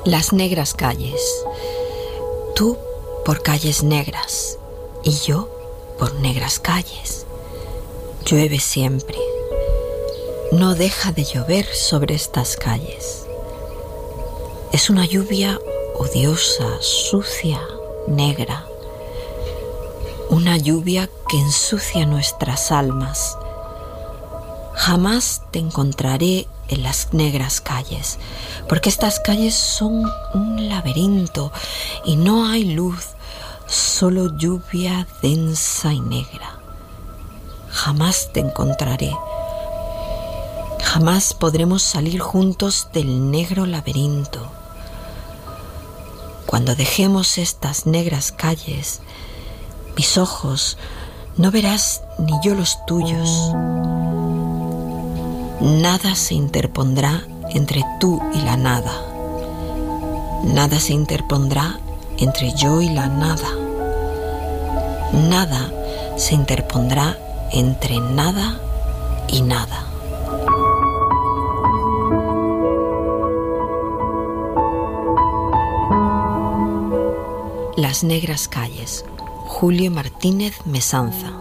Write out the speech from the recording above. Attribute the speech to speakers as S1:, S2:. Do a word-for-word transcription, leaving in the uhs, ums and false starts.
S1: Las negras calles. Tú por calles negras y yo por negras calles. Llueve siempre. No deja de llover sobre estas calles. Es una lluvia odiosa, sucia, negra. Una lluvia que ensucia nuestras almas. Jamás te encontraré en las negras calles, porque estas calles son un laberinto y no hay luz, solo lluvia densa y negra. Jamás te encontraré. Jamás podremos salir juntos del negro laberinto. Cuando dejemos estas negras calles, mis ojos no verás ni yo los tuyos. Nada se interpondrá entre tú y la nada. Nada se interpondrá entre yo y la nada. Nada se interpondrá entre nada y nada. Las negras calles. Julio Martínez Mesanza.